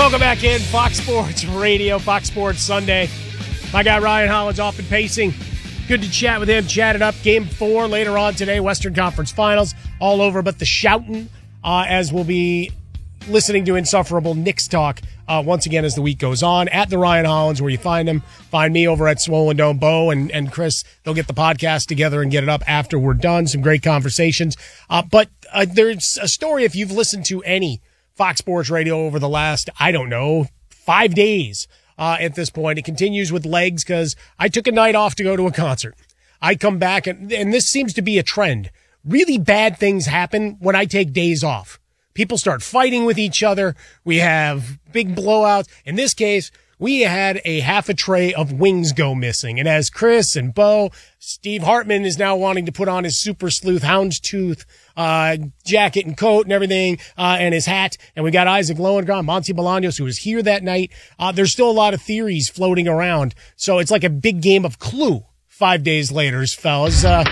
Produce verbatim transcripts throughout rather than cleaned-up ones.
Welcome back in Fox Sports Radio, Fox Sports Sunday. My guy Ryan Hollins off and pacing. Good to chat with him. Chatted up game four later on today, Western Conference Finals. All over but the shouting, uh, as we'll be listening to insufferable Knicks talk uh, once again as the week goes on. At the Ryan Hollins, where you find him. Find me over at Swollen Dome. Bo and, and Chris, they'll get the podcast together and get it up after we're done. Some great conversations. Uh, but uh, there's a story, if you've listened to any Fox Sports Radio over the last, I don't know, five days uh, at this point. It continues with legs because I took a night off to go to a concert. I come back, and, and this seems to be a trend. Really bad things happen when I take days off. People start fighting with each other. We have big blowouts. In this case, we had a half a tray of wings go missing. And as Chris and Bo, Steve Hartman is now wanting to put on his Super Sleuth Houndstooth uh, jacket and coat and everything, uh, and his hat. And we got Isaac Lowengram, Monty Bolaños, who was here that night. Uh, there's still a lot of theories floating around. So it's like a big game of Clue five days later, fellas. Uh,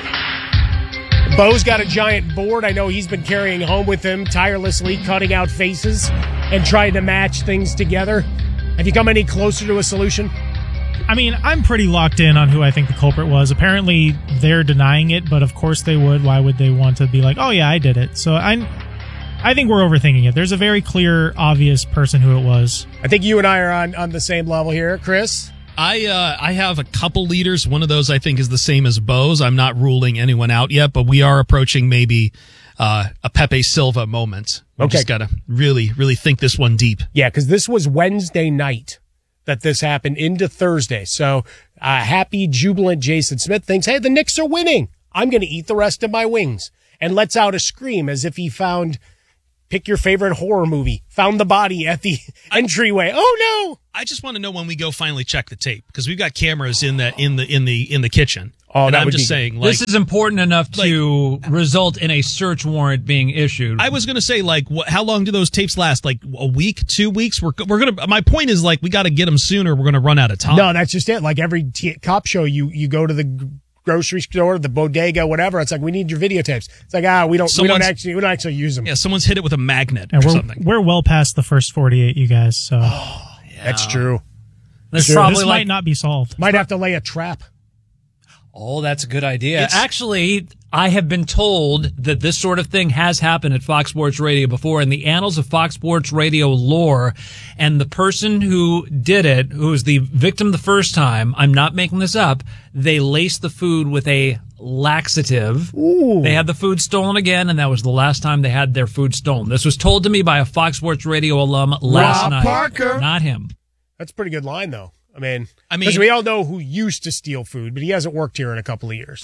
Bo's got a giant board. I know he's been carrying home with him, tirelessly cutting out faces and trying to match things together. Have you come any closer to a solution? I mean, I'm pretty locked in on who I think the culprit was. Apparently, they're denying it, but of course they would. Why would they want to be like, oh, yeah, I did it? So I I think we're overthinking it. There's a very clear, obvious person who it was. I think you and I are on, on the same level here. Chris? I uh, I have a couple leaders. One of those I think is the same as Bo's. I'm not ruling anyone out yet, but we are approaching maybe uh, a Pepe Silva moment. We Okay. just got to really, really think this one deep. Yeah, because this was Wednesday night that this happened into Thursday. So uh, happy, jubilant Jason Smith thinks, hey, the Knicks are winning. I'm going to eat the rest of my wings. And lets out a scream as if he found, pick your favorite horror movie, found the body at the entryway. Oh, no. I just want to know when we go finally check the tape, because we've got cameras in the in the in the in the kitchen. Oh, and that I'm would just be saying, like, this is important enough to like, result in a search warrant being issued. I was going to say, like, what, how long do those tapes last? Like a week, two weeks? We're we're gonna. My point is, like, we got to get them sooner. We're going to run out of time. No, that's just it. Like every t- cop show, you you go to the g- grocery store, the bodega, whatever. It's like, we need your videotapes. It's like, ah, we don't we don't actually we don't actually use them. Yeah, someone's hit it with a magnet And or we're, something. We're well past the first forty-eight, you guys. So Oh, yeah. That's true. This Sure. probably this like, might not be solved. Might have to lay a trap. Oh, that's a good idea. It's- Actually, I have been told that this sort of thing has happened at Fox Sports Radio before in the annals of Fox Sports Radio lore. And the person who did it, who was the victim the first time, I'm not making this up, they laced the food with a laxative. Ooh. They had the food stolen again, and that was the last time they had their food stolen. This was told to me by a Fox Sports Radio alum last Rob night. Parker. Not him. That's a pretty good line, though. I mean, I mean- because we all know who used to steal food, but he hasn't worked here in a couple of years.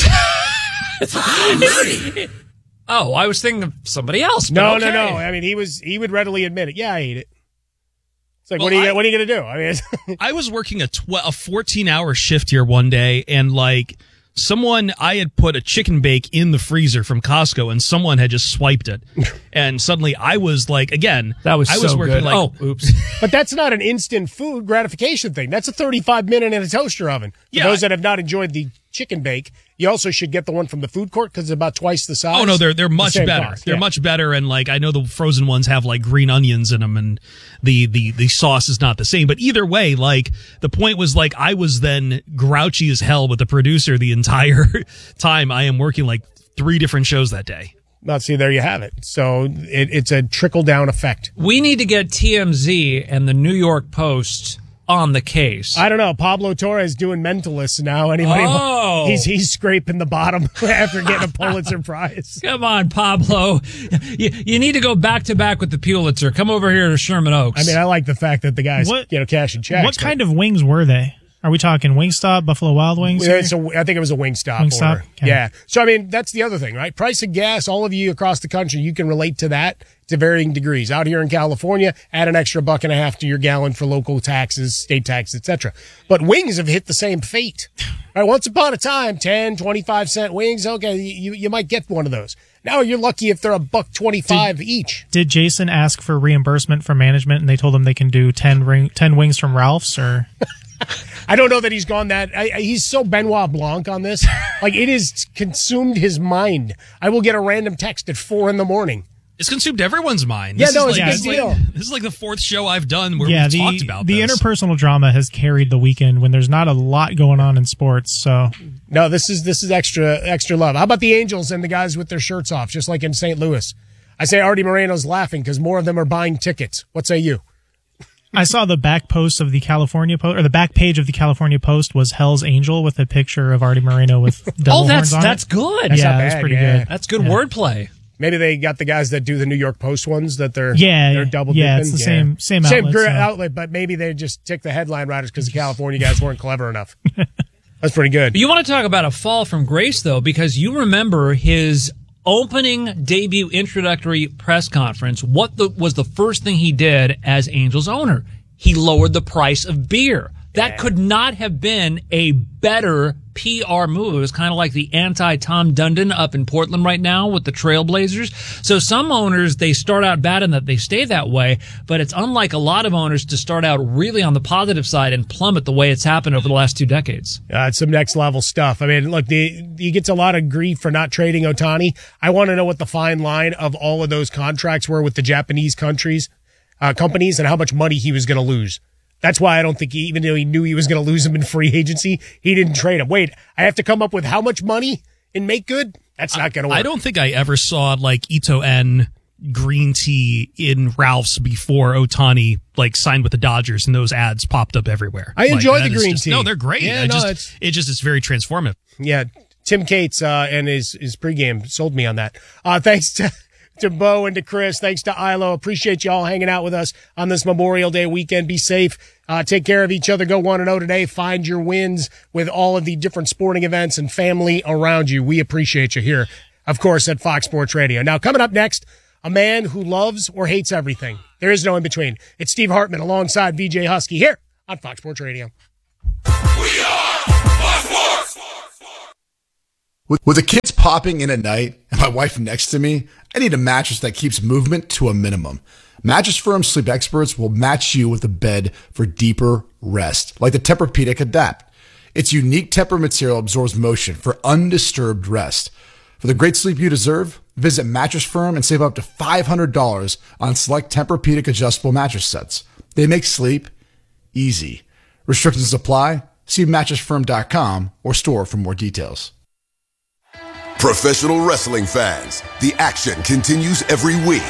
Oh, I was thinking of somebody else. but No, okay. no, no. I mean, he was he would readily admit it. Yeah, I ate it. It's like, Well, what are you I- gonna- what are you going to do? I mean, I was working a tw- a fourteen hour shift here one day, and like someone, I had put a chicken bake in the freezer from Costco, and someone had just swiped it, and suddenly I was like, again, That was I was so working good. like, oh, oops. but that's not an instant food gratification thing. That's a thirty-five minute in a toaster oven. For Yeah. those that have not enjoyed the chicken bake, you also should get the one from the food court because it's about twice the size. Oh no, they're they're The much same better. cost, They're yeah. much better, and like I know the frozen ones have like green onions in them, and the the the sauce is not the same. But either way, like the point was, like I was then grouchy as hell with the producer the entire time. I am working like three different shows that day. Now, see, there you have it. So it, it's a trickle down effect. We need to get T M Z and the New York Post on the case. I don't know. Pablo Torres doing Mentalists now. Anybody? Oh. He's he's scraping the bottom after getting a Pulitzer Prize. Come on, Pablo. You, you need to go back to back with the Pulitzer. Come over here to Sherman Oaks. I mean, I like the fact that the guys, What- you know, cash and checks. What kind of wings were they? Are we talking Wingstop, Buffalo Wild Wings? Yeah, here? it's a, I think it was a Wingstop, Wingstop? order. Okay. Yeah. So, I mean, that's the other thing, right? Price of gas, all of you across the country, you can relate to that to varying degrees. Out here in California, add an extra buck and a half to your gallon for local taxes, state tax, et cetera. But wings have hit the same fate. Right? Once upon a time, ten, twenty-five cent wings, okay, you, you might get one of those. Now you're lucky if they're a buck twenty-five each. Did Jason ask for reimbursement from management and they told him they can do ten, ring, ten wings from Ralph's? Or I don't know that he's gone that. I, I, he's so Benoit Blanc on this. Like, it has consumed his mind. I will get a random text at four in the morning. It's consumed everyone's mind. Yeah, This no, is it's like, a this big is deal. like- This is like the fourth show I've done where yeah, we've the, talked about the this. interpersonal drama has carried the weekend when there's not a lot going on in sports. So No, this is this is extra extra love. How about the Angels and the guys with their shirts off, just like in Saint Louis? I say Artie Moreno's laughing because more of them are buying tickets. What say you? I saw the back post of the California Post, or the back page of the California Post was Hell's Angel with a picture of Artie Moreno with devil Oh, that's horns on that's it. good. That's yeah, not that's bad, pretty yeah. good. That's good Yeah. wordplay. Maybe they got the guys that do the New York Post ones that they're Yeah, they're yeah. double Yeah, dipping. it's the same- same same outlet, gr- so. outlet, but maybe they just tick the headline writers because the California guys weren't clever enough. That's pretty good. You want to talk about a fall from grace, though, because you remember his opening debut introductory press conference. What the, was the first thing he did as Angels owner? He lowered the price of beer. That could not have been a better P R move. It was kind of like the anti-Tom Dundon up in Portland right now with the Trailblazers. So some owners, they start out bad and that they stay that way, but it's unlike a lot of owners to start out really on the positive side and plummet the way it's happened over the last two decades. Uh, it's some next level stuff. I mean, look, the, he gets a lot of grief for not trading Ohtani. I want to know what the fine line of all of those contracts were with the Japanese countries, uh, companies, and how much money he was going to lose. That's why I don't think he, even though he knew he was going to lose him in free agency, he didn't trade him. Wait, I have to come up with how much money in make good? That's not going to work. I don't think I ever saw like Ito En green tea in Ralph's before Ohtani like signed with the Dodgers, and those ads popped up everywhere. I enjoy Like, the that is green just- tea. No, they're great. Yeah, I no, just, it's- it just it's very transformative. Yeah, Tim Cates uh, and his his pregame sold me on that. Uh, thanks to to Bo and to Chris. Thanks to Ilo. Appreciate you all hanging out with us on this Memorial Day weekend. Be safe. Uh, take care of each other. Go one and oh today. Find your wins with all of the different sporting events and family around you. We appreciate you here, of course, at Fox Sports Radio. Now, coming up next, a man who loves or hates everything. There is no in between. It's Steve Hartman alongside V J Husky here on Fox Sports Radio. We are Fox Sports. With, with the kids popping in at night and my wife next to me, I need a mattress that keeps movement to a minimum. Mattress Firm Sleep Experts will match you with a bed for deeper rest, like the Tempur-Pedic Adapt. Its unique Tempur material absorbs motion for undisturbed rest. For the great sleep you deserve, visit Mattress Firm and save up to five hundred dollars on select Tempur-Pedic adjustable mattress sets. They make sleep easy. Restrictions apply. See mattress firm dot com or store for more details. Professional wrestling fans, the action continues every week.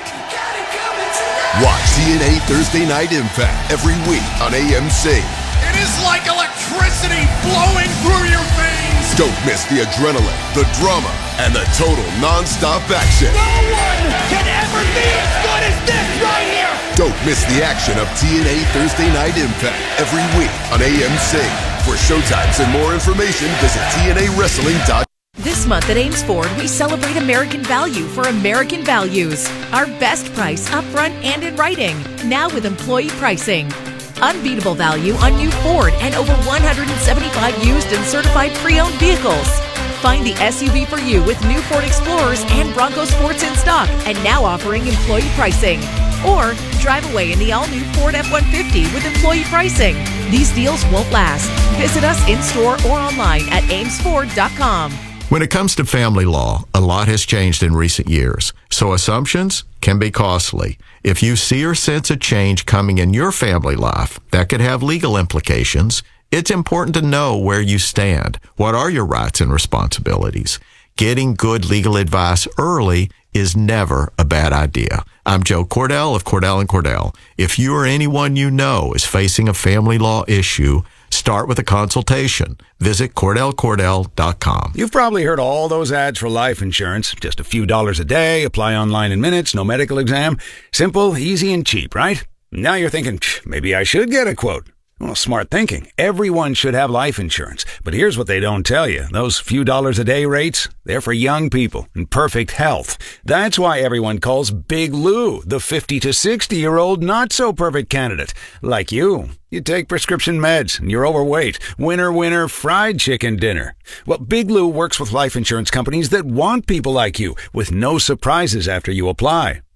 Watch T N A Thursday Night Impact every week on A M C. It is like electricity flowing through your veins. Don't miss the adrenaline, the drama, and the total non-stop action. No one can ever be as good as this right here. Don't miss the action of T N A Thursday Night Impact every week on A M C. For showtimes and more information, visit T N A wrestling dot com. This month at Ames Ford, we celebrate American value for American values. Our best price upfront and in writing, now with employee pricing. Unbeatable value on new Ford and over one hundred seventy-five used and certified pre-owned vehicles. Find the S U V for you with new Ford Explorers and Bronco Sports in stock and now offering employee pricing. Or drive away in the all-new Ford F one fifty with employee pricing. These deals won't last. Visit us in-store or online at ames ford dot com. When it comes to family law, a lot has changed in recent years, so assumptions can be costly. If you see or sense a change coming in your family life that could have legal implications, it's important to know where you stand. What are your rights and responsibilities? Getting good legal advice early is never a bad idea. I'm Joe Cordell of Cordell and Cordell. If you or anyone you know is facing a family law issue, start with a consultation. Visit Cordell Cordell dot com. You've probably heard all those ads for life insurance. Just a few dollars a day, apply online in minutes, no medical exam. Simple, easy, and cheap, right? Now you're thinking, maybe I should get a quote. Well, smart thinking. Everyone should have life insurance. But here's what they don't tell you. Those few dollars a day rates, they're for young people in perfect health. That's why everyone calls Big Lou the fifty to sixty-year-old not-so-perfect candidate. Like you. You take prescription meds and you're overweight. Winner, winner, fried chicken dinner. Well, Big Lou works with life insurance companies that want people like you with no surprises after you apply.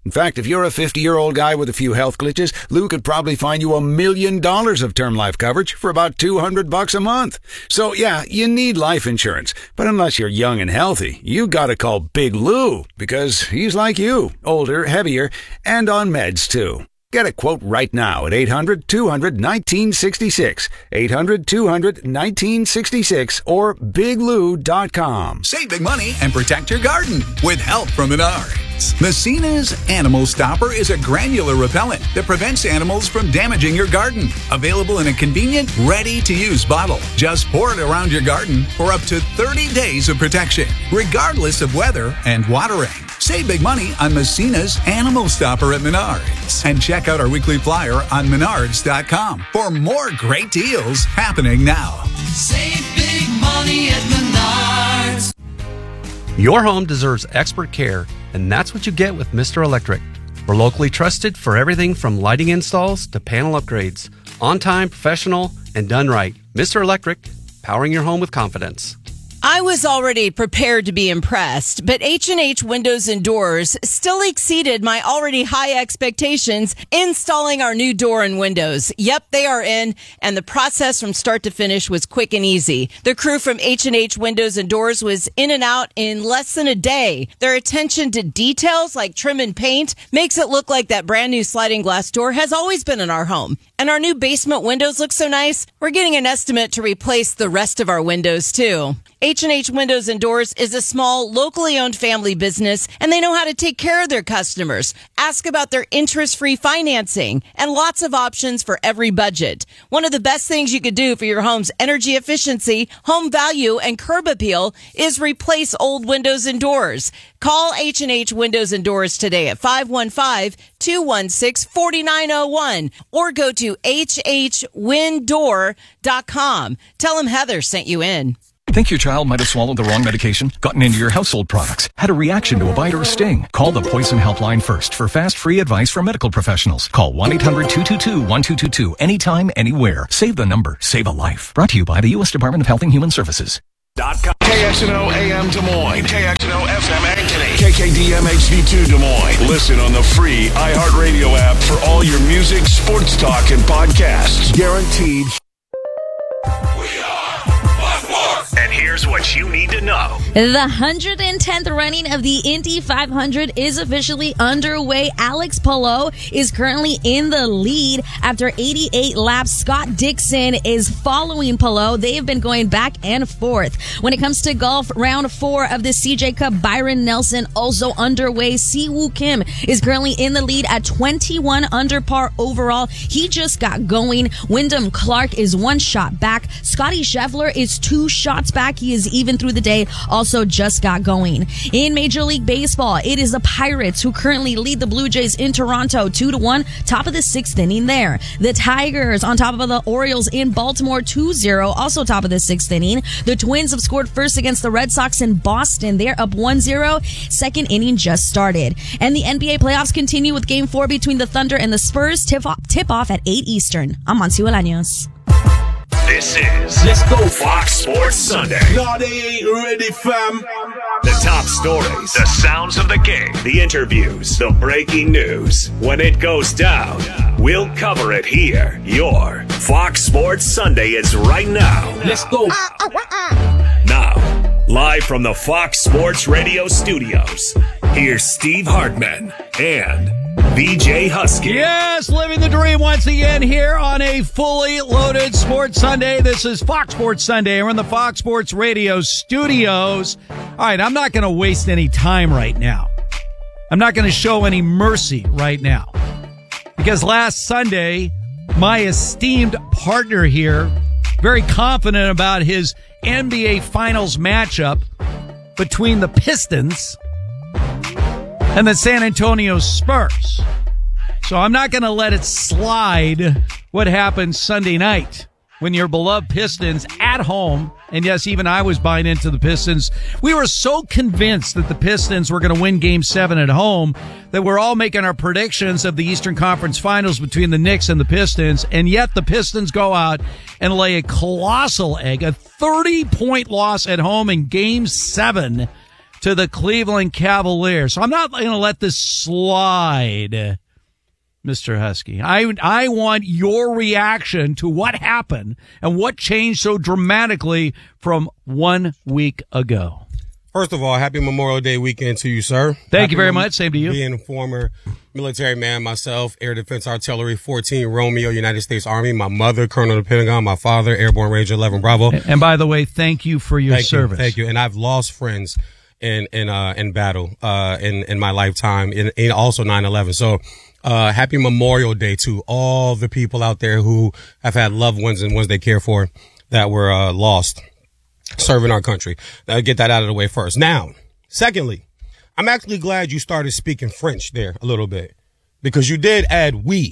In fact, if you're a fifty-year-old guy with a few health glitches, Lou could probably find you a million dollars of term life coverage for about two hundred bucks a month. So yeah, you need life insurance. But unless you're young and healthy, you gotta call Big Lou, because he's like you, older, heavier, and on meds too. Get a quote right now at eight hundred, two hundred, nineteen sixty-six, eight hundred, two hundred, nineteen sixty-six, or big lou dot com. Save big money and protect your garden with help from Menards. Messina's Animal Stopper is a granular repellent that prevents animals from damaging your garden. Available in a convenient, ready-to-use bottle. Just pour it around your garden for up to thirty days of protection, regardless of weather and watering. Save big money on Messina's Animal Stopper at Menards. And check out our weekly flyer on menards dot com for more great deals happening now. Save big money at Menards. Your home deserves expert care, and that's what you get with Mister Electric. We're locally trusted for everything from lighting installs to panel upgrades. On time, professional, and done right. Mister Electric, powering your home with confidence. I was already prepared to be impressed, but H and H Windows and Doors still exceeded my already high expectations installing our new door and windows. Yep, they are in, and the process from start to finish was quick and easy. The crew from H and H Windows and Doors was in and out in less than a day. Their attention to details like trim and paint makes it look like that brand new sliding glass door has always been in our home. And our new basement windows look so nice, we're getting an estimate to replace the rest of our windows too. H and H Windows and Doors is a small, locally owned family business, and they know how to take care of their customers. Ask about their interest-free financing and lots of options for every budget. One of the best things you could do for your home's energy efficiency, home value, and curb appeal is replace old windows and doors. Call H and H Windows and Doors today at five one five, two one six, four nine zero one or go to h h win door dot com. Tell them Heather sent you in. Think your child might have swallowed the wrong medication, gotten into your household products, had a reaction to a bite or a sting? Call the Poison Helpline first for fast, free advice from medical professionals. Call one eight hundred, two two two, one two two two anytime, anywhere. Save the number. Save a life. Brought to you by the U S Department of Health and Human Services. K X N O A M Des Moines, K X N O F M Ankeny, K K D M H D two Des Moines. Listen on the free iHeartRadio app for all your music, sports talk, and podcasts. Guaranteed. And here's what you need to know. The one hundred tenth running of the Indy five hundred is officially underway. Alex Palou is currently in the lead after eighty-eight laps. Scott Dixon is following Palou. They have been going back and forth. When it comes to golf, round four of the C J Cup, Byron Nelson also underway. Siwoo Kim is currently in the lead at twenty-one under par overall. He just got going. Wyndham Clark is one shot back. Scotty Scheffler is two shots back. He is even through the day, also just got going. In Major League Baseball, it is the Pirates who currently lead the Blue Jays in Toronto two to one, top of the sixth inning there. The Tigers on top of the Orioles in Baltimore two zero, also top of the sixth inning. The Twins have scored first against the Red Sox in Boston. They're up one zero. Second inning just started. And the N B A playoffs continue with game four between the Thunder and the Spurs. Tip off, tip off at eight Eastern. I'm Monty Bolaños. This is Let's Go Fox Sports Sunday. No, they ain't ready, fam. The top stories, the sounds of the game, the interviews, the breaking news. When it goes down, we'll cover it here. Your Fox Sports Sunday is right now. Let's go. Now, live from the Fox Sports Radio studios, here's Steve Hartman and V J Husky. Yes, living the dream once again here on a fully loaded Sports Sunday. This is Fox Sports Sunday. We're in the Fox Sports Radio studios. All right, I'm not going to waste any time right now. I'm not going to show any mercy right now. Because last Sunday, my esteemed partner here, very confident about his N B A Finals matchup between the Pistons and the San Antonio Spurs. So I'm not going to let it slide what happened Sunday night when your beloved Pistons at home, and yes, even I was buying into the Pistons. We were so convinced that the Pistons were going to win Game seven at home that we're all making our predictions of the Eastern Conference Finals between the Knicks and the Pistons, and yet the Pistons go out and lay a colossal egg, a thirty-point loss at home in Game seven to the Cleveland Cavaliers. So I'm not going to let this slide, Mister Husky. I I want your reaction to what happened and what changed so dramatically from one week ago. First of all, happy Memorial Day weekend to you, sir. Thank happy you very mem- much. Same to you. Being a former military man myself, Air Defense Artillery fourteen Romeo, United States Army. My mother, Colonel of the Pentagon. My father, Airborne Ranger eleven Bravo. And, and by the way, thank you for your thank service. You, thank you. And I've lost friends in in uh, in battle uh, in in my lifetime, in, in also nine eleven. So. Uh, happy Memorial Day to all the people out there who have had loved ones and ones they care for that were uh, lost serving our country. I'll get that out of the way first. Now, secondly, I'm actually glad you started speaking French there a little bit because you did add we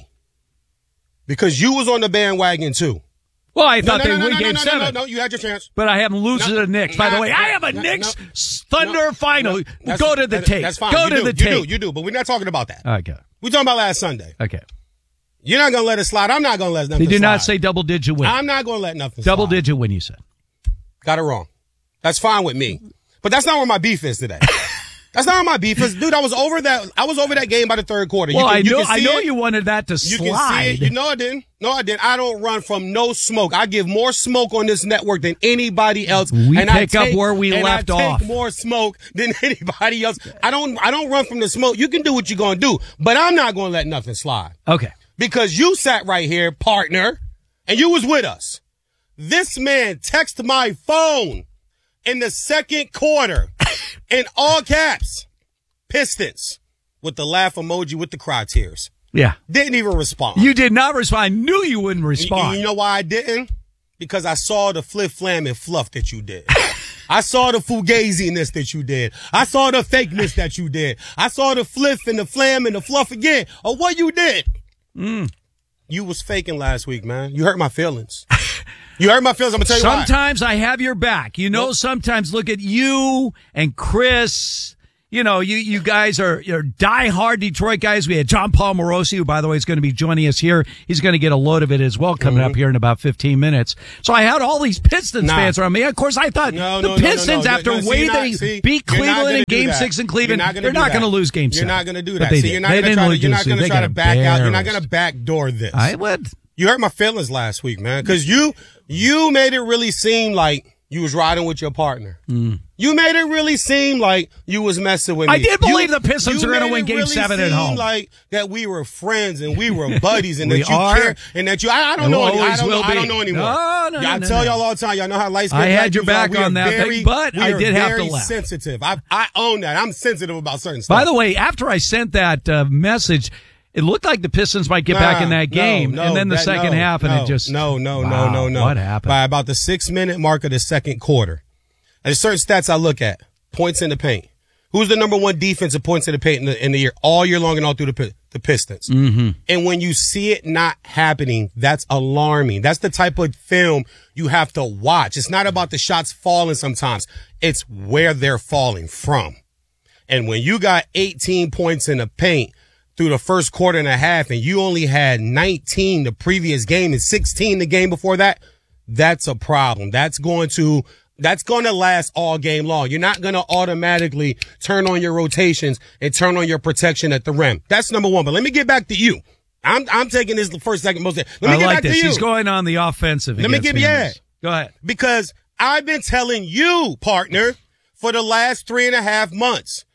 because you was on the bandwagon too. Well, I No, thought no, they no, no, win no, game no, seven. No, no, no, you had your chance. But I have them losing No, to the Knicks. By the nah, way, I have a no, Knicks no, Thunder no, final. that's- Go to the that- tape. That's fine. Go you to do, the you tape. do, you do, but we're not talking about that. Okay. We're talking about last Sunday. Okay. You're not going to let it slide. I'm not going to let nothing They did slide. not say double digit win. I'm not going to let nothing Double slide. digit win, you said. Got it wrong. That's fine with me. But that's not where my beef is today. That's not where my beef is. Dude, I was over that I was over that game by the third quarter. Well, you can, I you know can I see know it. you wanted that to You slide. can see it. You know I didn't. No, I didn't. I don't run from no smoke. I give more smoke on this network than anybody else. We and I pick up take- where we and left I take off. more smoke than anybody else. I don't I don't run from the smoke. You can do what you're gonna do, but I'm not gonna let nothing slide. Okay. Because you sat right here, partner, and you was with us. This man texted my phone in the second quarter in all caps, Pistons, with the laugh emoji with the cry tears. Yeah. Didn't even respond. You did not respond. I knew you wouldn't respond. You, you know why I didn't? Because I saw the flip, flam, and fluff that you did. I saw the fugaziness that you did. I saw the fakeness that you did. I saw the flip and the flam and the fluff again of what you did. Mm. You was faking last week, man. You hurt my feelings. You hurt my feelings. I'm going to tell you why. Sometimes I have your back. You know, sometimes look at you and Chris. You know, you, you guys are you're diehard Detroit guys. We had John Paul Morosi, who, by the way, is going to be joining us here. He's going to get a load of it as well coming Mm-hmm. up here in about fifteen minutes. So I had all these Pistons Nah. fans around me. Of course, I thought No, the no, no, no, Pistons, no. after No, the see, way you're not- they see, beat you're not Cleveland gonna in do Game that. Six in Cleveland, You're not gonna they're do not that. going to lose Game You're Seven. not going to do But that. they See, did. you're not They going to didn't try to. lose You're Game not going to Six. try They to got back out. You're not embarrassed. going to backdoor this. I would. You hurt my feelings last week, man, because you you made it really seem like you was riding with your partner. Mm. You made it really seem like you was messing with me. I did believe You- the Pistons you were gonna made win it Game really seven at seem home. Like that we were friends and we were buddies and We that you are. care and that you. I, I don't And know. we'll any- I always don't, will know I don't be. know anymore. No, no, yeah, I no, tell no. y'all all the time. Y'all know how light I had your back we are on that thing, very, but we I are did have to very laugh. sensitive. I I own that. I'm sensitive about certain stuff. By the way, after I sent that uh, message, it looked like the Pistons might get Nah, back in that no, game, no, and then the that- second no, half, and no, it just no, no, wow, no, no, no. What happened? By about the six minute mark of the second quarter, there's certain stats I look at. Points in the paint. Who's the number one defensive points in the paint in the, in the year, all year long and all through the Pi- the Pistons? Mm-hmm. And when you see it not happening, that's alarming. That's the type of film you have to watch. It's not about the shots falling sometimes. It's where they're falling from. And when you got eighteen points in the paint through the first quarter and a half, and you only had nineteen the previous game and sixteen the game before that, that's a problem. That's going to That's going to last all game long. You're not going to automatically turn on your rotations and turn on your protection at the rim. That's number one. But let me get back to you. I'm I'm taking this for a second. Most let me I get like back this. to you. He's going on the offensive. Let me against give me you on that. this. Go ahead. Because I've been telling you, partner, for the last three and a half months,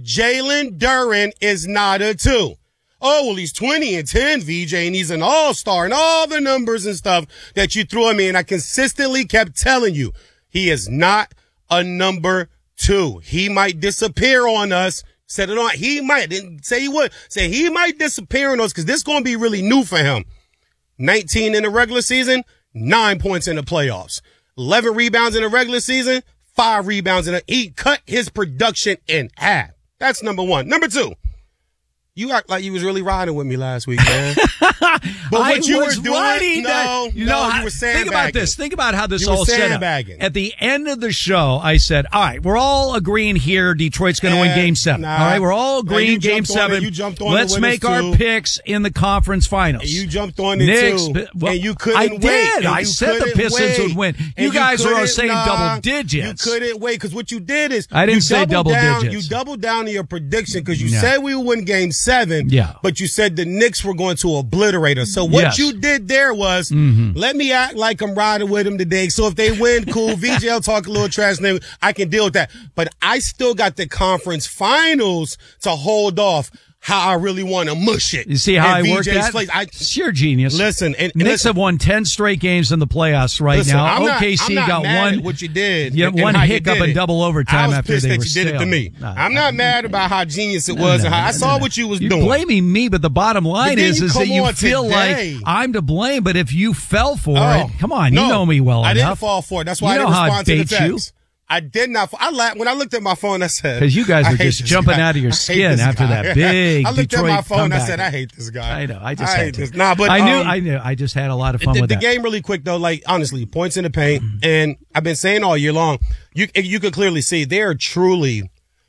Jalen Duren is not a two. Oh, well, he's twenty and ten, V J, and he's an all-star and all the numbers and stuff that you threw at me. And I consistently kept telling you, he is not a number two. He might disappear on us. Said it on. He might. Didn't say he would. Say he might disappear on us because this is going to be really new for him. nineteen in the regular season, nine points in the playoffs. eleven rebounds in the regular season, five rebounds in the, he cut his production in half. That's number one. Number two, You act like you was really riding with me last week, man. But what I you was were doing, riding no, that. You no, know, you I- were sandbagging. think about this. Think about how this You were all set up. sandbagging. At the end of the show, I said, all right, we're all agreeing here Detroit's going to win Eh, game seven. nah. all right, we're all Nah, agreeing you game jumped on it. seven. You jumped on the Let's winners, make our too. picks in the conference finals. And you jumped on it, Knicks, too. but- well, and you couldn't I wait. did. And I you said the couldn't Pistons wait. would win. And You guys were couldn't- saying nah, double digits. You couldn't wait because what you did is I didn't you say doubled double down, digits. You doubled down to your prediction because you Yeah. said we would win game seven. Yeah. But you said the Knicks were going to obliterate us. So what Yes. you did there was Mhm. let me act like I'm riding with them today. So if they win, cool. V J will talk a little trash, and then I can deal with that. But I still got the conference finals to hold off how I really want to mush it. You see how in I worked V J's that? place. I, It's your genius. Listen, and, and Knicks listen, have won ten straight games in the playoffs right Listen, now. I'm not- O K C I'm not got mad one. at what you did. Yeah, and- and one how you hiccup did in it. double overtime I was after pissed they that were you did it to stale. me. No, I'm not mad about how genius it No, was no, and how I no, saw no. what you was You're doing. blaming me, but the bottom line But then is, you is that come you on feel today. like I'm to blame. But if you fell for Oh, it, come on, no, you know me well I enough. didn't fall for it. That's why You I know didn't how I respond to the bait you. text. I did not. I laughed when I looked at my phone. I said, Because you guys I were hate just this jumping guy. out of your I hate skin this after guy. that big I looked Detroit at my phone. and I comeback. said, I hate this guy. I know. I just I had hate to. this. Nah, but I knew. um, I knew. I just had a lot of fun the, with the that. game really quick though, like honestly, points in the paint, and I've been saying all year long, you you could clearly see they are truly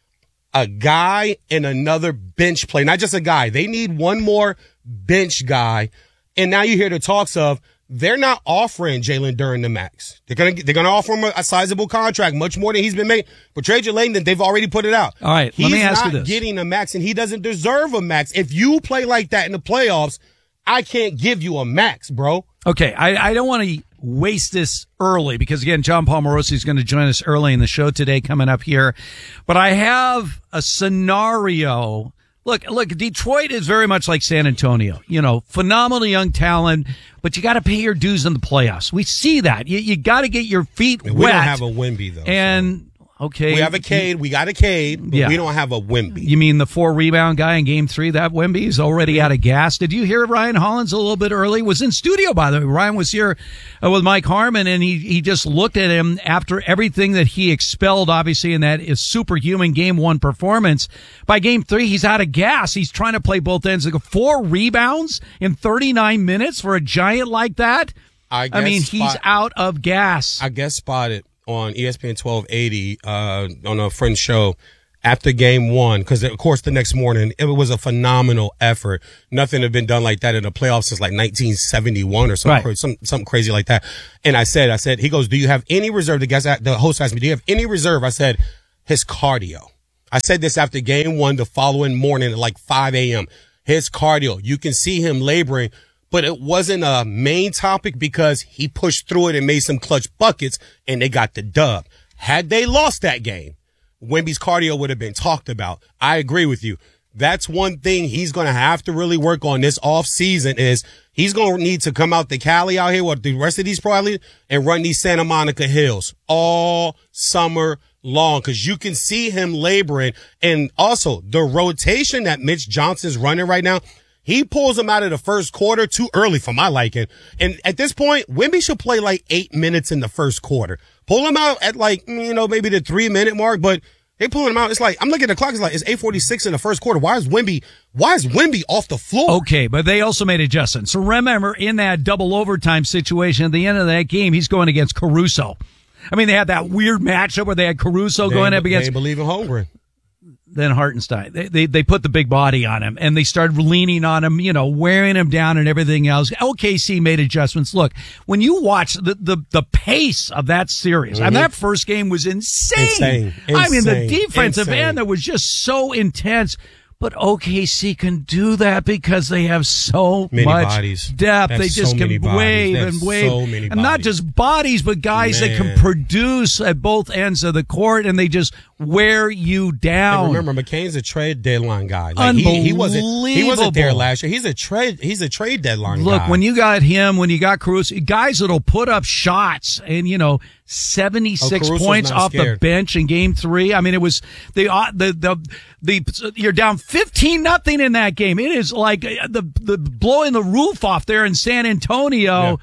a guy and another bench play, not just a guy. They need one more bench guy, and now you hear the talks of they're not offering Jalen Duren the max. They're gonna they're gonna offer him a, a sizable contract, much more than he's been made. But Trajan Langdon, they've already put it out. All right, he's let me ask not you this. getting a max, and he doesn't deserve a max. If you play like that in the playoffs, I can't give you a max, bro. Okay, I, I don't want to waste this early because, again, John Palmarosi is going to join us early in the show today coming up here. But I have a scenario. Look, look, Detroit is very much like San Antonio. You know, phenomenal young talent, but you got to pay your dues in the playoffs. We see that. You, you got to get your feet And wet. we don't have a Wemby though. And, okay. We have a Cade. We got a Cade, but Yeah. we don't have a Wemby. You mean the four rebound guy in game three? That Wemby is already out of gas. Did you hear Ryan Hollins a little bit early? Was in studio, by the way. Ryan was here uh, with Mike Harmon, and he, he just looked at him after everything that he expelled, obviously, in that is superhuman game one performance. By game three, he's out of gas. He's trying to play both ends. Like four rebounds in thirty-nine minutes for a giant like that? I, I mean, guess he's spot- out of gas. I guess spotted on E S P N twelve eighty uh, on a friend's show after game one, because of course the next morning it was a phenomenal effort. Nothing had been done like that in the playoffs since like nineteen seventy-one or something, Right. cra- some, something crazy like that. And I said, I said, he goes, do you have any reserve? The guest, the host asked me, do you have any reserve? I said, his cardio. I said this after game one the following morning at like five a.m. His cardio. You can see him laboring, but it wasn't a main topic because he pushed through it and made some clutch buckets and they got the dub. Had they lost that game, Wemby's cardio would have been talked about. I agree with you. That's one thing he's going to have to really work on this off season is he's going to need to come out to Cali out here with the rest of these pro athletes and run these Santa Monica hills all summer long because you can see him laboring. And also the rotation that Mitch Johnson's running right now, he pulls him out of the first quarter too early for my liking. And at this point, Wemby should play like eight minutes in the first quarter. Pull him out at like, you know, maybe the three minute mark, but they pulling him out. It's like, I'm looking at the clock. It's like, it's eight forty-six in the first quarter. Why is Wemby, why is Wemby off the floor? Okay, but they also made adjustments. So remember, in that double overtime situation at the end of that game, he's going against Caruso. I mean, they had that weird matchup where they had Caruso They going ain't- up against They ain't believe in Holmgren. then Hartenstein. They, they they put the big body on him, and they started leaning on him, you know, wearing him down and everything else. O K C made adjustments. Look, when you watch the the, the pace of that series, I mean, Mhm. that first game was insane. Insane. I mean, the Insane. defensive Insane. end that was just so intense. But O K C can do that because they have so Many much bodies. depth. They They have just so can many bodies. wave They have and wave. so many and not bodies. just bodies, but guys that can Man. produce at both ends of the court, and they just wear you down. And remember, McCain's a trade deadline guy. Like he, he wasn't he wasn't there Unbelievable. last year. He's a trade he's a trade deadline Look, guy. when you got him, when you got Caruso, guys that'll put up shots and, you know, seventy-six Oh, Caruso's points not off the scared. bench in game three. I mean, it was the, uh, the, the, the, you're down fifteen nothing in that game. It is like uh, the, the blowing the roof off there in San Antonio. Yeah.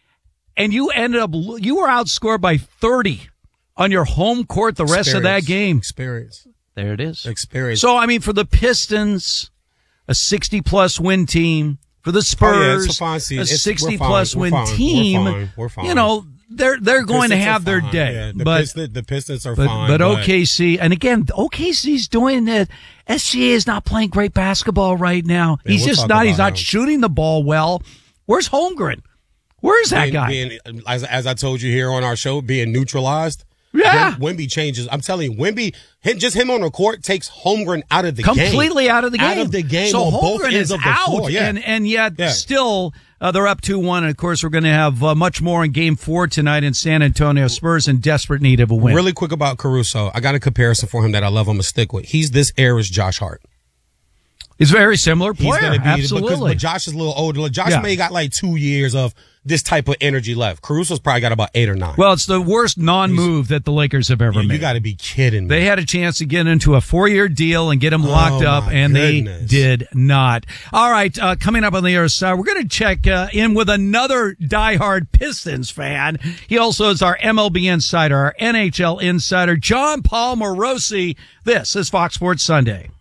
And you ended up, you were outscored by thirty on your home court the rest of that Experience. game. Experience. There it is. Experience. So, I mean, for the Pistons, a sixty-plus win team. For the Spurs, oh, yeah, it's a, fine season. a sixty-plus win fine. team, We're fine. We're fine. you know, they're they're The going to Pistons have their fine. day. Yeah, the, but Pistons, the Pistons are but, fine. but O K C, and again, O K C's doing it. S G A is not playing great basketball right now. Yeah, he's we'll just talk not. He's about not him. shooting the ball well. Where's Holmgren? Where's that being, guy? Being, as, as I told you here on our show, being neutralized. Yeah. Wim, Wemby changes. I'm telling you, Wemby, him, just him on the court takes Holmgren out of the game. Completely out of the game. Out of the game. So on both Holmgren ends is of the out, floor. Yeah. and, and yet Yeah. still uh, they're up two one. And, of course, we're going to have uh, much more in Game four tonight in San Antonio. Spurs in desperate need of a win. Really quick about Caruso. I got a comparison for him that I love him to stick with. He's this era's Josh Hart. He's a very similar He's player. gonna be, Absolutely. Because, but Josh is a little older. Josh Yeah. may got like two years of this type of energy left. Caruso's probably got about eight or nine. Well, it's the worst non-move that the Lakers have ever you, made. You got to be kidding me. They had a chance to get into a four-year deal and get him locked Oh, up, my and goodness. they did not. All right, uh, coming up on the other side, we're going to check uh, in with another diehard Pistons fan. He also is our M L B insider, our N H L insider, John Paul Morosi. This is Fox Sports Sunday.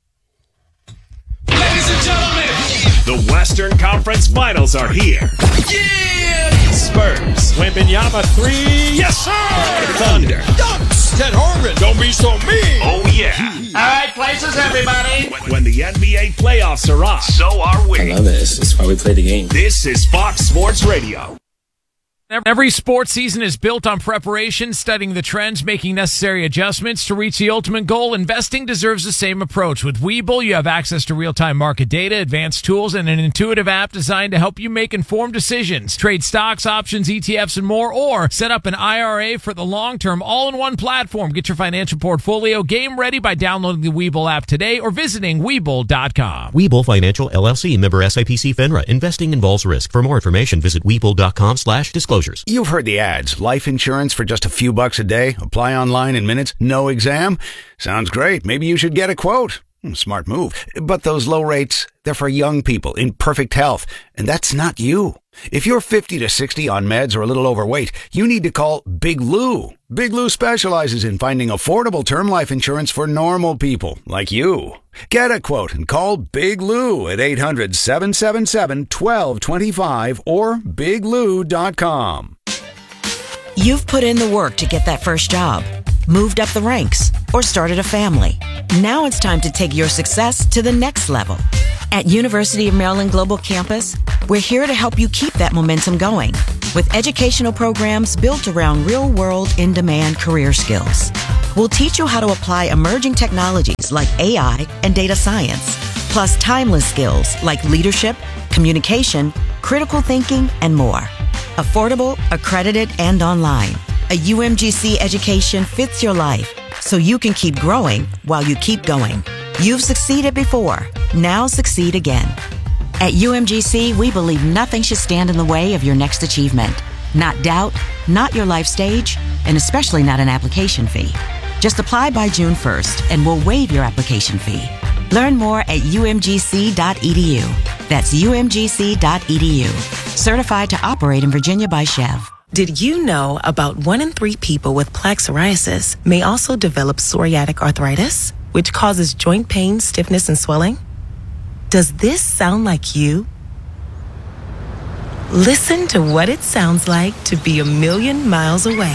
Ladies and gentlemen, the Western Conference Finals are here. Yeah! Spurs. Wembanyama three. Yes, sir. Thunder. Dunks. Ted Horgan. Don't be so mean. Oh, yeah. All right, places, everybody. When, when the N B A playoffs are on, so are we. I love it. It's why we play the game. This is Fox Sports Radio. Every sports season is built on preparation, studying the trends, making necessary adjustments to reach the ultimate goal. Investing deserves the same approach. With Webull, you have access to real-time market data, advanced tools, and an intuitive app designed to help you make informed decisions. Trade stocks, options, E T Fs, and more, or set up an I R A for the long-term all-in-one platform. Get your financial portfolio game ready by downloading the Webull app today or visiting Webull dot com. Webull Financial, L L C, member S I P C FINRA. Investing involves risk. For more information, visit Webull dot com slash disclosures. You've heard the ads. Life insurance for just a few bucks a day. Apply online in minutes. No exam. Sounds great. Maybe you should get a quote. Hmm, Smart move. But those low rates, they're for young people in perfect health. And that's not you. If you're fifty to sixty on meds or a little overweight, you need to call Big Lou. Big Lou specializes in finding affordable term life insurance for normal people like you. Get a quote and call Big Lou at eight hundred, seven seven seven, one two two five or big lou dot com. You've put in the work to get that first job, moved up the ranks, or started a family. Now it's time to take your success to the next level. At University of Maryland Global Campus, we're here to help you keep that momentum going with educational programs built around real-world, in-demand career skills. We'll teach you how to apply emerging technologies like A I and data science, plus timeless skills like leadership, communication, critical thinking, and more. Affordable, accredited, and online. A U M G C education fits your life so you can keep growing while you keep going. You've succeeded before. Now succeed again. At U M G C, we believe nothing should stand in the way of your next achievement. Not doubt, not your life stage, and especially not an application fee. Just apply by June first and we'll waive your application fee. Learn more at U M G C dot E D U. That's U M G C dot E D U. Certified to operate in Virginia by Chev. Did you know about one in three people with plaque psoriasis may also develop psoriatic arthritis, which causes joint pain, stiffness, and swelling? Does this sound like you? Listen to what it sounds like to be a million miles away.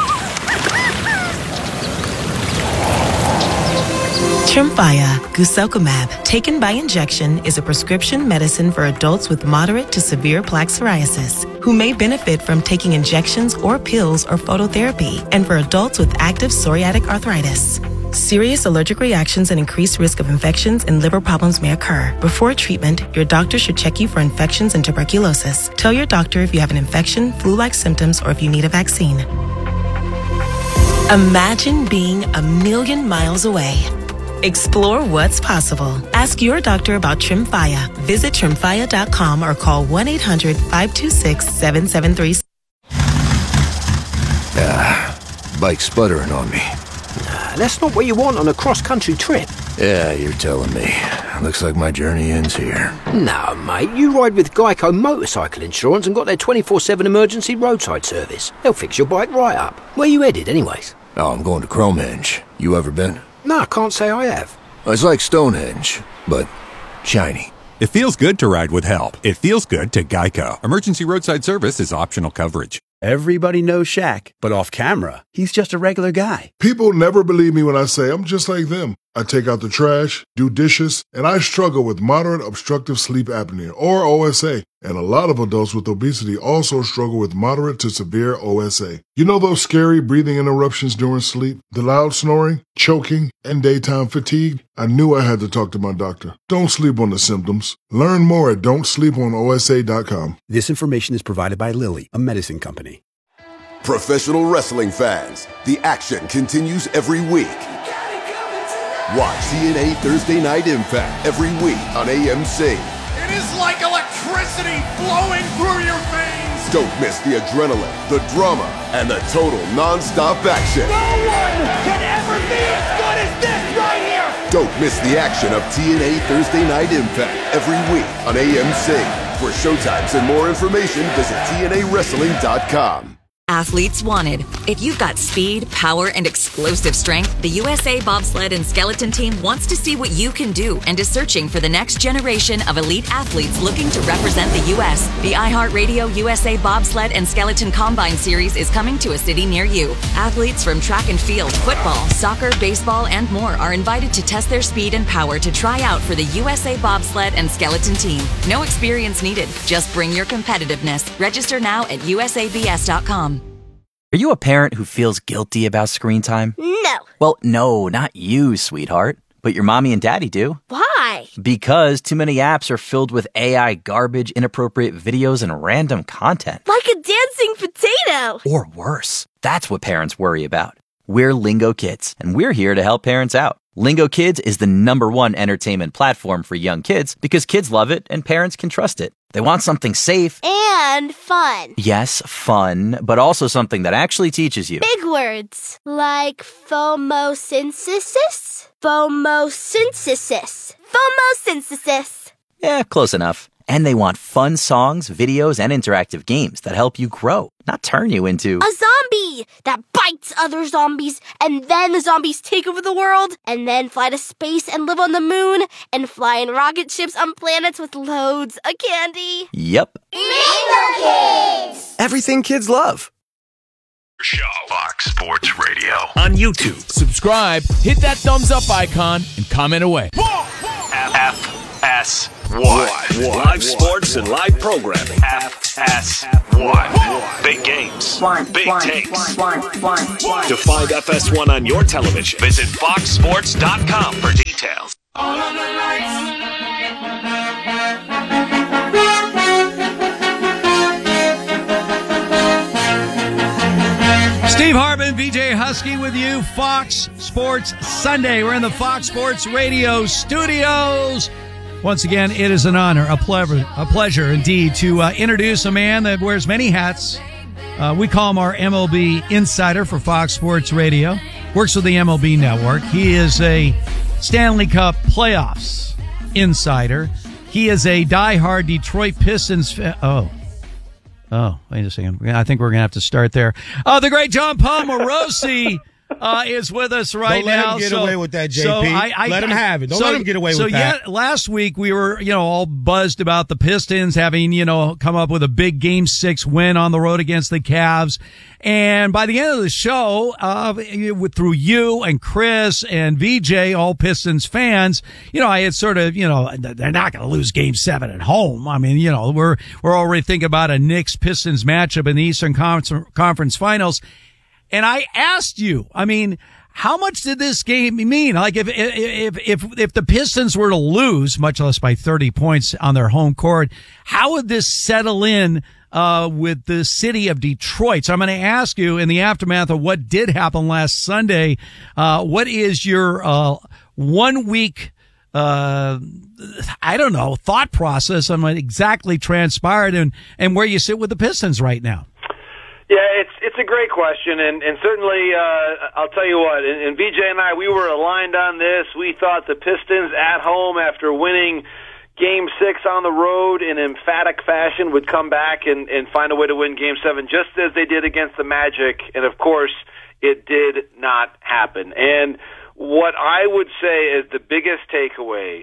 Tremfya guselkumab, taken by injection, is a prescription medicine for adults with moderate to severe plaque psoriasis who may benefit from taking injections or pills or phototherapy, and for adults with active psoriatic arthritis. Serious allergic reactions and increased risk of infections and liver problems may occur. Before treatment, your doctor should check you for infections and tuberculosis. Tell your doctor if you have an infection, flu-like symptoms, or if you need a vaccine. Imagine being a million miles away. Explore what's possible. Ask your doctor about Tremfya. Visit Tremfya dot com or call one eight hundred, five two six, seven seven three. Ah, bike's sputtering on me. Nah, that's not what you want on a cross-country trip. Yeah, you're telling me. Looks like my journey ends here. No, mate, you ride with Geico Motorcycle Insurance and got their twenty-four seven emergency roadside service. They'll fix your bike right up. Where you headed, anyways? Oh, I'm going to Cromenge. You ever been? No, I can't say I have. It's like Stonehenge, but shiny. It feels good to ride with help. It feels good to Geico. Emergency roadside service is optional coverage. Everybody knows Shaq, but off camera, he's just a regular guy. People never believe me when I say I'm just like them. I take out the trash, do dishes, and I struggle with moderate obstructive sleep apnea, or O S A. And a lot of adults with obesity also struggle with moderate to severe O S A. You know those scary breathing interruptions during sleep, the loud snoring, choking, and daytime fatigue? I knew I had to talk to my doctor. Don't sleep on the symptoms. Learn more at don't sleep on O S A dot com. This information is provided by Lilly, a medicine company. Professional wrestling fans, the action continues every week. Watch T N A Thursday Night Impact every week on A M C. It is like electricity flowing through your veins. Don't miss the adrenaline, the drama, and the total non-stop action. No one can ever be as good as this right here. Don't miss the action of T N A Thursday Night Impact every week on A M C. For showtimes and more information, visit T N A wrestling dot com. Athletes wanted. If you've got speed, power, and explosive strength, the U S A Bobsled and Skeleton Team wants to see what you can do and is searching for the next generation of elite athletes looking to represent the U S. The iHeartRadio U S A Bobsled and Skeleton Combine Series is coming to a city near you. Athletes from track and field, football, soccer, baseball, and more are invited to test their speed and power to try out for the U S A Bobsled and Skeleton Team. No experience needed. Just bring your competitiveness. Register now at U S A B S dot com. Are you a parent who feels guilty about screen time? No. Well, no, not you, sweetheart. But your mommy and daddy do. Why? Because too many apps are filled with A I garbage, inappropriate videos, and random content. Like a dancing potato. Or worse. That's what parents worry about. We're Lingo Kids, and we're here to help parents out. Lingo Kids is the number one entertainment platform for young kids because kids love it and parents can trust it. They want something safe. And fun. Yes, fun, but also something that actually teaches you. Big words. Like phomosynthesis? Phomosynthesis. Phomosynthesis. Yeah, close enough. And they want fun songs, videos, and interactive games that help you grow, not turn you into a zombie that bites other zombies, and then the zombies take over the world, and then fly to space and live on the moon, and fly in rocket ships on planets with loads of candy. Yep. Lingo Kids! Everything kids love. Show. Fox Sports Radio. On YouTube. Subscribe, hit that thumbs up icon, and comment away. F S one. Live sports and live programming. F S one. Big games. Big takes. To find F S one on your television, visit fox sports dot com for details. All of the lights. Steve Hartman, V J Husky with you, Fox Sports Sunday. We're in the Fox Sports Radio studios. Once again, it is an honor, a pleasure, a pleasure indeed to uh, introduce a man that wears many hats. Uh, we call him our M L B insider for Fox Sports Radio. Works with the M L B Network. He is a Stanley Cup playoffs insider. He is a diehard Detroit Pistons fan. Oh. Oh, wait a second. I think we're going to have to start there. Oh, the great John Palmarosi uh, is with us right Don't let now. him get so, away with that, J P. So I, I, let him have it. Don't so, let him get away so with that. So, yeah, last week we were, you know, all buzzed about the Pistons having, you know, come up with a big Game six win on the road against the Cavs. And by the end of the show, uh, through you and Chris and V J, all Pistons fans, you know, I had sort of, you know, they're not going to lose Game seven at home. I mean, you know, we're, we're already thinking about a Knicks-Pistons matchup in the Eastern Conference Finals. And I asked you, I mean, how much did this game mean? Like, if, if, if, if the Pistons were to lose, much less by thirty points on their home court, how would this settle in Uh, with the city of Detroit? So I'm going to ask you, in the aftermath of what did happen last Sunday, uh, what is your uh, one week, uh, I don't know, thought process on what exactly transpired and, and where you sit with the Pistons right now? Yeah, it's it's a great question, and, and certainly uh, I'll tell you what, and, and V J and I, we were aligned on this. We thought the Pistons at home, after winning Game six on the road in emphatic fashion, would come back and, and find a way to win Game seven, just as they did against the Magic. And, of course, it did not happen. And what I would say is the biggest takeaway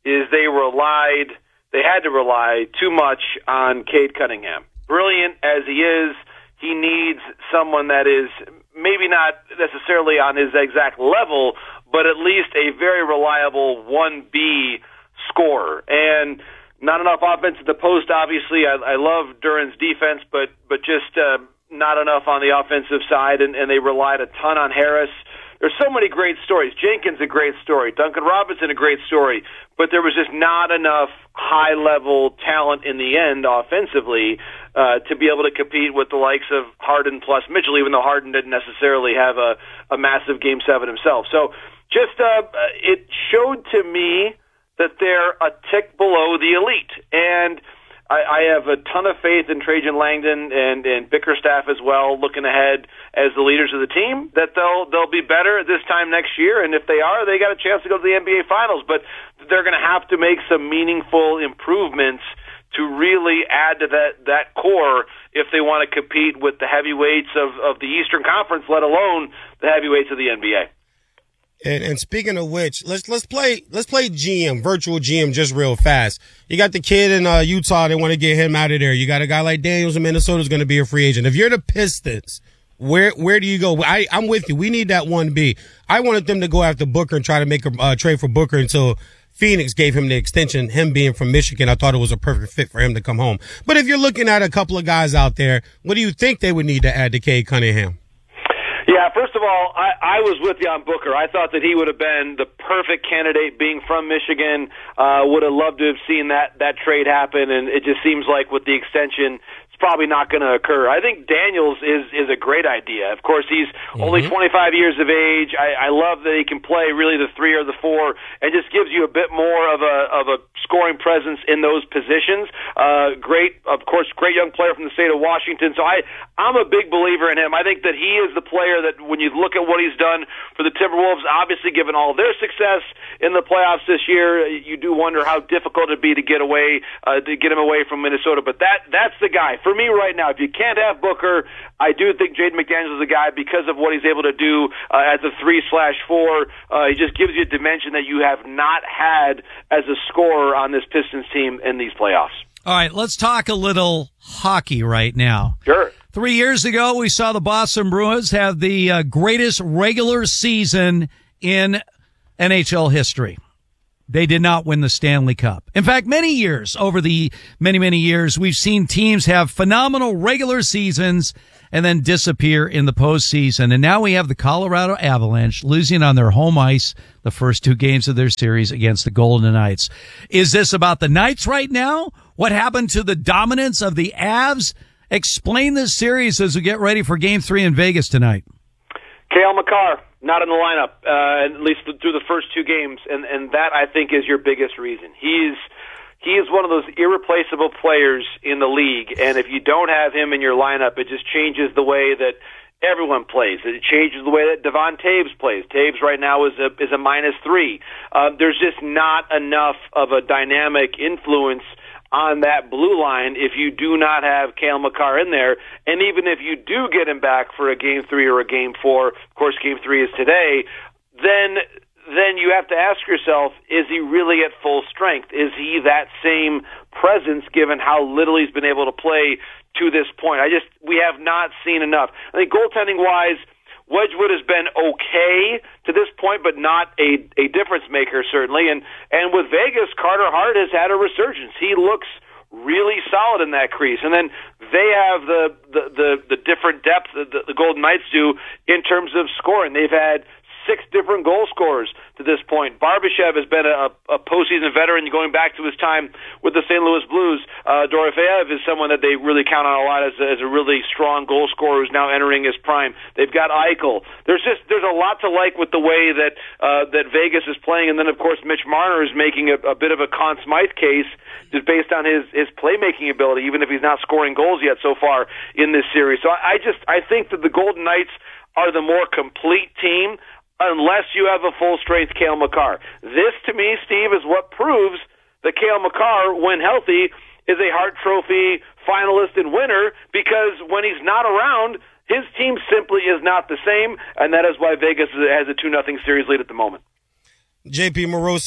is they relied, they had to rely too much on Cade Cunningham. Brilliant as he is, he needs someone that is maybe not necessarily on his exact level, but at least a very reliable one B scorer. And not enough offense at the post, obviously. I, I love Duren's defense, but but just uh, not enough on the offensive side, and, and they relied a ton on Harris. There's so many great stories. Jenkins, a great story. Duncan Robinson, a great story. But there was just not enough high-level talent in the end offensively uh, to be able to compete with the likes of Harden plus Mitchell, even though Harden didn't necessarily have a, a massive Game seven himself. So just uh, it showed to me that they're a tick below the elite. And I, I have a ton of faith in Trajan Langdon and, and Bickerstaff as well, looking ahead as the leaders of the team, that they'll they'll be better this time next year. And if they are, they got a chance to go to the N B A Finals. But they're going to have to make some meaningful improvements to really add to that, that core if they want to compete with the heavyweights of, of the Eastern Conference, let alone the heavyweights of the N B A. And, and speaking of which, let's let's play let's play G M, virtual G M, just real fast. You got the kid in uh, Utah; they want to get him out of there. You got a guy like Daniels in Minnesota who's going to be a free agent. If you're the Pistons, where where do you go? I I'm with you. We need that one B. I wanted them to go after Booker and try to make a uh, trade for Booker until Phoenix gave him the extension. Him being from Michigan, I thought it was a perfect fit for him to come home. But if you're looking at a couple of guys out there, what do you think they would need to add to Cade Cunningham? Yeah, first of all, I, I was with you on Booker. I thought that he would have been the perfect candidate, being from Michigan. Uh, would have loved to have seen that, that trade happen, and it just seems like with the extension, it's probably not going to occur. I think Daniels is, is a great idea. Of course, he's mm-hmm. only twenty-five years of age. I, I love that he can play really the three or the four, and just gives you a bit more of a of a scoring presence in those positions. Uh, great, of course, great young player from the state of Washington. So I, I'm a big believer in him. I think that he is the player that when you look at what he's done for the Timberwolves, obviously given all their success in the playoffs this year, you do wonder how difficult it'd be to get away, uh, to get him away from Minnesota. But that that's the guy. For me right now, if you can't have Booker, I do think Jaden McDaniels is the guy because of what he's able to do uh, as a three slash four. Uh, he just gives you a dimension that you have not had as a scorer on this Pistons team in these playoffs. All right, let's talk a little hockey right now. Sure. Three years ago, we saw the Boston Bruins have the uh, greatest regular season in N H L history. They did not win the Stanley Cup. In fact, many years, over the many, many years, we've seen teams have phenomenal regular seasons and then disappear in the postseason. And now we have the Colorado Avalanche losing on their home ice the first two games of their series against the Golden Knights. Is this about the Knights right now? What happened to the dominance of the Avs? Explain this series as we get ready for Game three in Vegas tonight. Cale Makar, not in the lineup, uh, at least through the first two games, and, and that, I think, is your biggest reason. He's he is one of those irreplaceable players in the league, and if you don't have him in your lineup, it just changes the way that everyone plays. It changes the way that Devon Taves plays. Taves right now is a is a minus three. Uh, there's just not enough of a dynamic influence on that blue line if you do not have Cale Makar in there. And even if you do get him back for a game three or a game four, of course game three is today, then then you have to ask yourself, is he really at full strength? Is he that same presence given how little he's been able to play to this point? I just, we have not seen enough. I think goaltending wise, Wedgwood has been okay to this point, but not a, a difference maker, certainly. And, and with Vegas, Carter Hart has had a resurgence. He looks really solid in that crease. And then they have the, the, the, the different depth that the, the Golden Knights do in terms of scoring. They've had six different goal scorers to this point. Barbashev has been a, a postseason veteran going back to his time with the Saint Louis Blues. Uh, Dorofeyev is someone that they really count on a lot as a, as a really strong goal scorer who's now entering his prime. They've got Eichel. There's just there's a lot to like with the way that uh, that Vegas is playing, and then of course Mitch Marner is making a, a bit of a Conn Smythe case just based on his his playmaking ability, even if he's not scoring goals yet so far in this series. So I, I just I think that the Golden Knights are the more complete team, unless you have a full-strength Cale Makar. This, to me, Steve, is what proves that Cale Makar, when healthy, is a Hart Trophy finalist and winner, because when he's not around, his team simply is not the same, and that is why Vegas has a two nothing series lead at the moment. J P Morosi,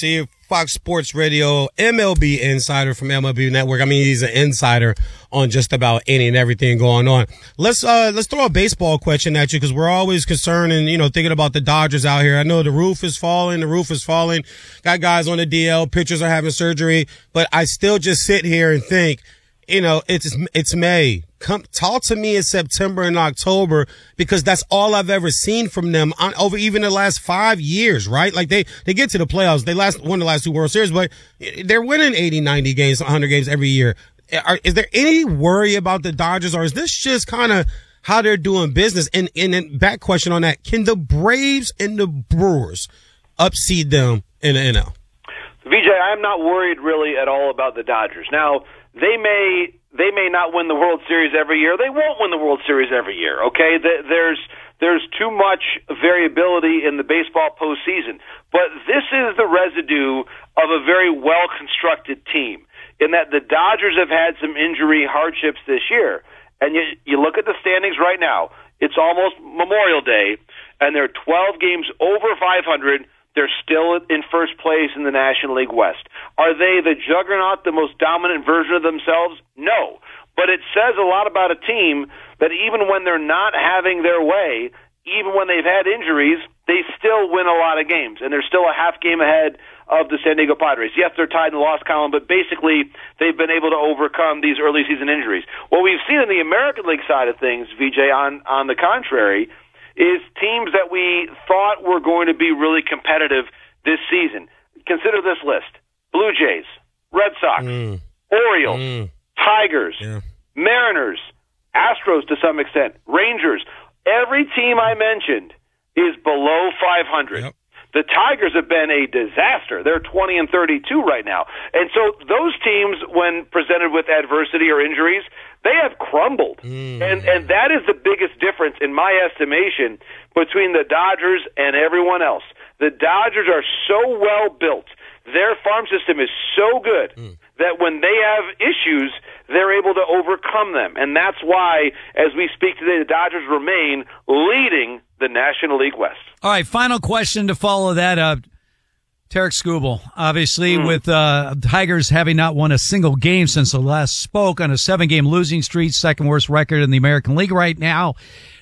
Fox Sports Radio M L B insider from M L B Network. I mean, he's an insider on just about any and everything going on. Let's uh let's throw a baseball question at you because we're always concerned and, you know, thinking about the Dodgers out here. I know the roof is falling, the roof is falling. Got guys on the D L, pitchers are having surgery, but I still just sit here and think, you know, it's it's May. Come talk to me in September and October because that's all I've ever seen from them on over even the last five years, right? Like they, they get to the playoffs. They last won the last two World Series, but they're winning eighty, ninety games, one hundred games every year. Are, is there any worry about the Dodgers or is this just kind of how they're doing business? And, and then back question on that. Can the Braves and the Brewers upseed them in the N L? V J, I'm not worried really at all about the Dodgers. Now, they may they may not win the World Series every year. They won't win the World Series every year, okay? There's there's too much variability in the baseball postseason. But this is the residue of a very well-constructed team in that the Dodgers have had some injury hardships this year. And you, you look at the standings right now, it's almost Memorial Day, and they're twelve games over five hundred. They're still in first place in the National League West. Are they the juggernaut, the most dominant version of themselves? No. But it says a lot about a team that even when they're not having their way, even when they've had injuries, they still win a lot of games. And they're still a half game ahead of the San Diego Padres. Yes, they're tied in the loss column, but basically they've been able to overcome these early season injuries. What we've seen in the American League side of things, V J, on, on the contrary, is teams that we thought were going to be really competitive this season. Consider this list. Blue Jays, Red Sox, mm. Orioles, mm. Tigers, yeah. Mariners, Astros to some extent, Rangers. Every team I mentioned is below five hundred. Yep. The Tigers have been a disaster. They're twenty and thirty-two right now. And so those teams, when presented with adversity or injuries, they have crumbled. Mm. And and that is the biggest difference, in my estimation, between the Dodgers and everyone else. The Dodgers are so well built. Their farm system is so good mm. that when they have issues, they're able to overcome them. And that's why, as we speak today, the Dodgers remain leading the National League West. All right, final question to follow that up. Tarik Skubal, obviously, mm. with uh Tigers having not won a single game since the last spoke on a seven-game losing streak, second worst record in the American League right now.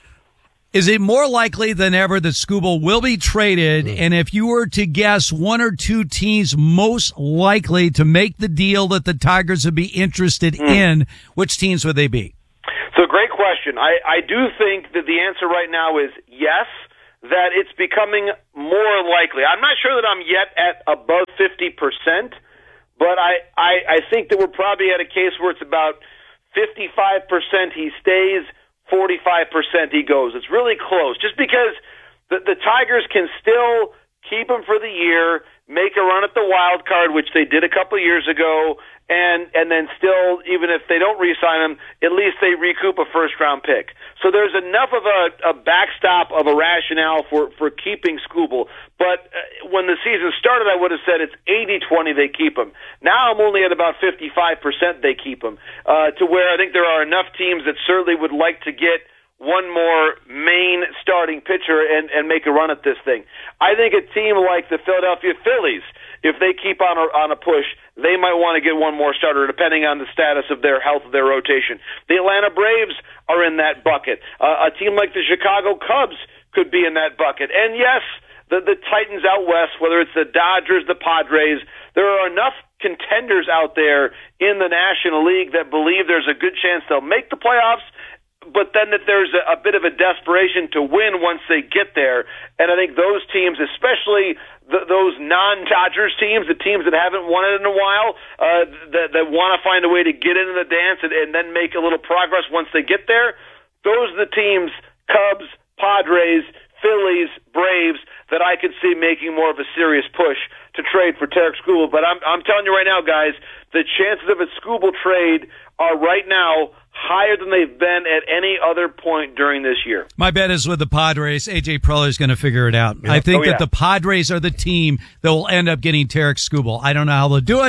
Is it more likely than ever that Skubal will be traded? Mm. And if you were to guess one or two teams most likely to make the deal that the Tigers would be interested mm. in, which teams would they be? So great question. I, I do think that the answer right now is yes, that it's becoming more likely. I'm not sure that I'm yet at above fifty percent, but I, I, I think that we're probably at a case where it's about fifty-five percent he stays, forty-five percent he goes. It's really close, just because the, the Tigers can still keep him for the year, make a run at the wild card, which they did a couple years ago, and and then still, even if they don't re-sign him, at least they recoup a first-round pick. So there's enough of a, a backstop of a rationale for, for keeping Skubal. But uh, when the season started, I would have said it's eighty twenty they keep him. Now I'm only at about fifty-five percent they keep him, uh, to where I think there are enough teams that certainly would like to get one more main starting pitcher and, and make a run at this thing. I think a team like the Philadelphia Phillies, if they keep on a, on a push, they might want to get one more starter, depending on the status of their health of their rotation. The Atlanta Braves are in that bucket. Uh, a team like the Chicago Cubs could be in that bucket. And yes, the, the Titans out west, whether it's the Dodgers, the Padres, there are enough contenders out there in the National League that believe there's a good chance they'll make the playoffs, but then that there's a, a bit of a desperation to win once they get there. And I think those teams, especially the, those non-Dodgers teams, the teams that haven't won it in a while, uh, that, that want to find a way to get into the dance and, and then make a little progress once they get there, those are the teams, Cubs, Padres, Phillies, Braves, that I could see making more of a serious push to trade for Tarik Skubal. But I'm, I'm telling you right now, guys, the chances of a Skubal trade are right now higher than they've been at any other point during this year. My bet is with the Padres. A J Preller is going to figure it out. Yep. I think oh, yeah. that the Padres are the team that will end up getting Tarik Skubal. I don't know how they'll do it,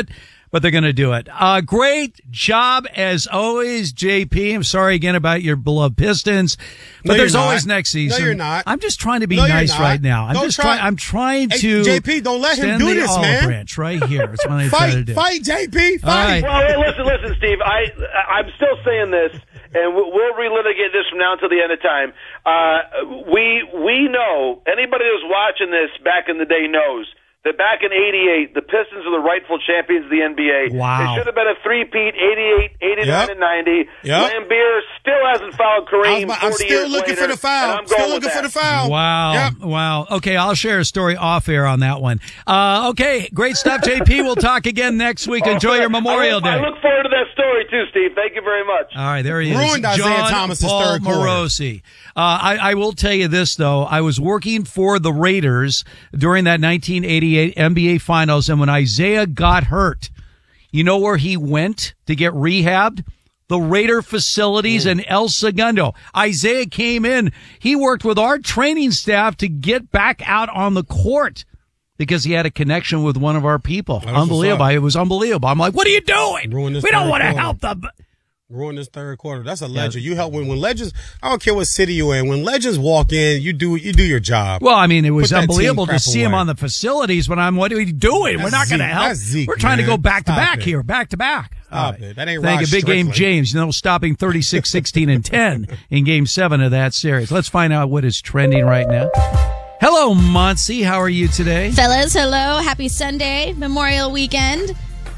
but they're going to do it. Uh, great job as always, J P. I'm sorry again about your beloved Pistons, but No, there's you're always not. next season. No, you're not. I'm just trying to be No, you're nice not. right now. I'm Don't just try- trying. I'm trying Hey, to. J P, don't let him extend do the this, olive man. branch right here. That's what I'm trying to Fight, do. fight, J P, All right. fight. Well, hey, listen, listen, Steve. I I'm still saying this, and we'll, we'll relitigate this from now until the end of time. Uh, we we know anybody who's watching this back in the day knows that back in eighty-eight, the Pistons are the rightful champions of the N B A. Wow. It should have been a three-peat, eighty-eight, eighty-nine, Yep. and ninety. Yep. Lambeer still hasn't fouled I Kareem was about- I'm forty still years looking later, for the foul. and I'm Still going looking with for that. the foul. Wow. Yep. Wow. Okay, I'll share a story off air on that one. Uh, okay, great stuff, J P. We'll talk again next week. Enjoy your Memorial I Day. look, I look forward to that story, too, Steve. Thank you very much. All right, there he is. Ruined Isaiah John Thomas's Paul third quarter. Morosi. Uh, I, I will tell you this, though. I was working for the Raiders during that nineteen eighty-eight N B A Finals, and when Isaiah got hurt, you know where he went to get rehabbed? The Raider facilities in El Segundo. Isaiah came in. He worked with our training staff to get back out on the court because he had a connection with one of our people. That's Unbelievable. what's up. It was unbelievable. I'm like, what are you doing? Ruined this We don't third want to quarter. help them. Ruin this third quarter. That's a legend. You help when when legends. I don't care what city you in. When legends walk in, you do you do your job. Well, I mean, it was Put that team unbelievable to crap see him away. on the facilities, but I'm, what are we doing? That's We're not going to Zeke. help. That's Zeke, We're trying man. to go back to Stop back it. here, back to back. Stop All right. it. That ain't Thank Rod you, Big Game Strickland. James, you know, stopping thirty-six, sixteen, and ten in game seven of that series. Let's find out what is trending right now. Hello, Monty. How are you today? Fellas, hello. Happy Sunday, Memorial Weekend.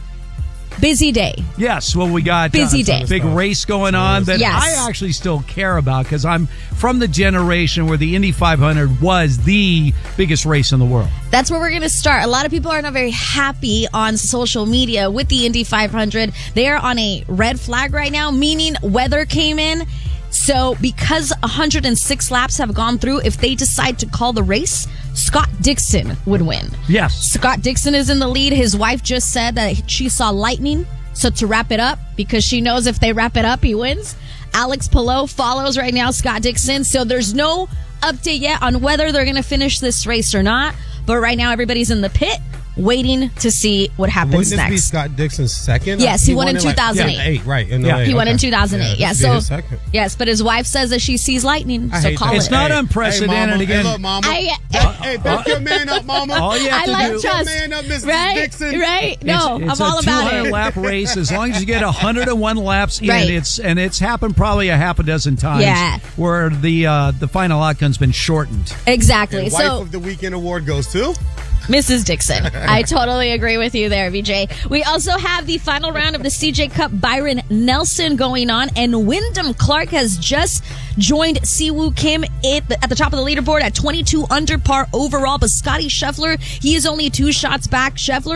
Busy day. Yes, well, we got Busy uh, day. big race going on that Yes. I actually still care about because I'm from the generation where the Indy five hundred was the biggest race in the world. That's where we're going to start. A lot of people are not very happy on social media with the Indy five hundred. They are on a red flag right now, meaning weather came in. So because one hundred six laps have gone through, if they decide to call the race, Scott Dixon would win. Yes. Scott Dixon is in the lead. His wife just said that she saw lightning. So to wrap it up, because she knows if they wrap it up, he wins. Alex Palou follows right now Scott Dixon. So there's no update yet on whether they're going to finish this race or not. But right now, everybody's in the pit waiting to see what happens Wouldn't this next. be Scott Dixon's second? Yes, he won in two thousand eight. Like, yeah, eight, right? In Yeah, L A. he won in Okay. two thousand eight. Yeah, this would be so his second. yes, but his wife says that she sees lightning. I So hate call that. it. It's not Hey, unprecedented hey, mama. again. Hey, look, mama. I, hey, back your man up, mama. All you have I to like do. Back your trust. man up, Missus Right, Dixon. right. No, it's, it's I'm all a about two hundred it. lap race. As long as you get one hundred one laps in, Right. it's and it's happened probably a half a dozen times. Yeah. Where the uh, the final outcome's been shortened. Exactly. And Wife So of the Weekend award goes to Missus Dixon. I totally agree with you there, V J. We also have the final round of the C J Cup Byron Nelson going on, and Wyndham Clark has just joined Siwoo Kim at the, at the top of the leaderboard at twenty-two under par overall, but Scotty Scheffler, he is only two shots back. Scheffler